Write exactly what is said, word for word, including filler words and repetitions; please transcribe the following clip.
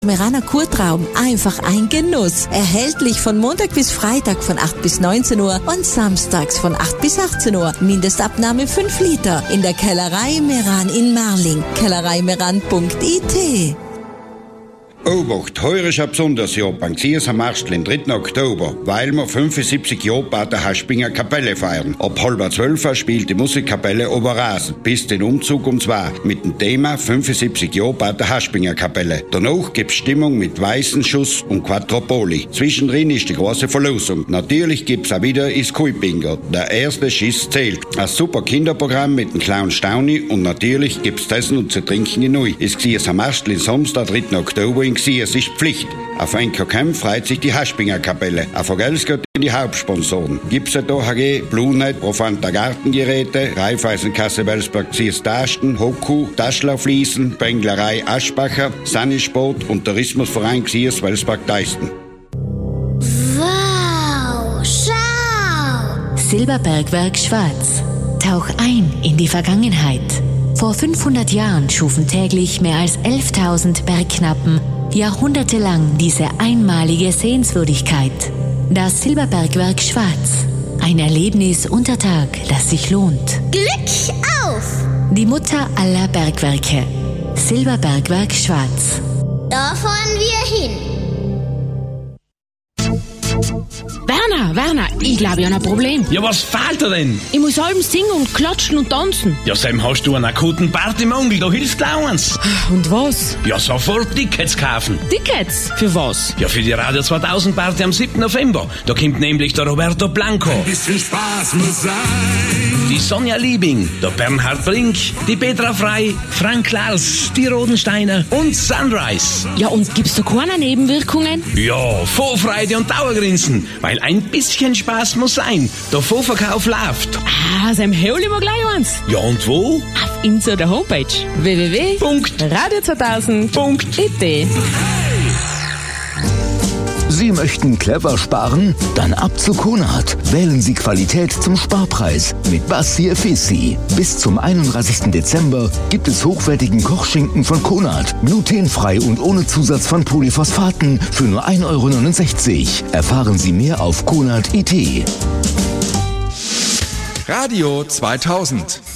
Meraner Kurtraum, einfach ein Genuss. Erhältlich von Montag bis Freitag von acht bis neunzehn Uhr und samstags von acht bis achtzehn Uhr. Mindestabnahme fünf Liter in der Kellerei Meran in Marling. kellerei meran punkt i t. Obacht, heuer ist ein besonderes Jahr beim Gsiers am Marstl, den dritten Oktober, weil wir fünfundsiebzig Jahre bei der Haspinger Kapelle feiern. Ab halb zwölf spielt die Musikkapelle Oberrasen bis den Umzug um zwei mit dem Thema fünfundsiebzig Jahre bei der Haspinger Kapelle. Danach gibt's Stimmung mit Weißenschuss und Quattropoli. Zwischendrin ist die große Verlosung. Natürlich gibt's auch wieder Iskui Bingo. Der erste Schiss zählt. Ein super Kinderprogramm mit dem Clown Stauni und natürlich gibt's zu essen und zu trinken in Neu. Es Gsiers am Marstl, Samstag, dritten Oktober in Gsiers ist Pflicht. Auf ein Camp freut sich die Haspinger Kapelle. Auf Vergelt's geht in die Hauptsponsoren. Gipser H G, Bluenet, Profanta Gartengeräte, Raiffeisenkasse Welsberg Gsiers Dasten, Hoku, Taschlerfliesen, Benglerei Aschbacher, Sanisport und Tourismusverein Gsiers Welsberg Deisten. Wow, schau! Silberbergwerk Schwarz. Tauch ein in die Vergangenheit. Vor fünfhundert Jahren schufen täglich mehr als elftausend Bergknappen jahrhundertelang diese einmalige Sehenswürdigkeit. Das Silberbergwerk Schwarz. Ein Erlebnis unter Tag, das sich lohnt. Glück auf! Die Mutter aller Bergwerke. Silberbergwerk Schwarz. Da fahren wir hin. Werner, Werner, ich glaube, ich habe ein Problem. Ja, was fehlt dir denn? Ich muss halb singen und klatschen und tanzen. Ja, Sam, hast du einen akuten Partymangel, da hilft auch eins. Und was? Ja, sofort Tickets kaufen. Tickets? Für was? Ja, für die Radio zweitausend Party am siebten November. Da kommt nämlich der Roberto Blanco. Ein bisschen Spaß muss sein. Die Sonja Liebing, der Bernhard Brink, die Petra Frey, Frank Lars, die Rodensteiner und Sunrise. Ja, und gibt's da keine Nebenwirkungen? Ja, Vorfreude und Dauergrinsen, weil ein bisschen Spaß muss sein. Der Vorverkauf läuft. Ah, Sam, hol ich mir gleich eins. Ja, und wo? Auf unserer Homepage w w w punkt radio zweitausend punkt i t. Sie möchten clever sparen? Dann ab zu Konrad. Wählen Sie Qualität zum Sparpreis mit Bassier Fissi. Bis zum einunddreißigsten Dezember gibt es hochwertigen Kochschinken von Konrad. Glutenfrei und ohne Zusatz von Polyphosphaten für nur ein Euro neunundsechzig. Erfahren Sie mehr auf konrad punkt i t. Radio zweitausend.